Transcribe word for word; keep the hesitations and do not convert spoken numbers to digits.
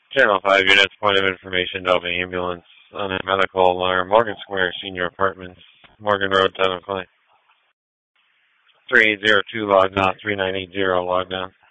Channel five units, point of information, Delta ambulance, on a medical alarm, Morgan Square, Senior Apartments, Morgan Road, Town of Clay. three eight zero two logged on, three nine eight zero logged on.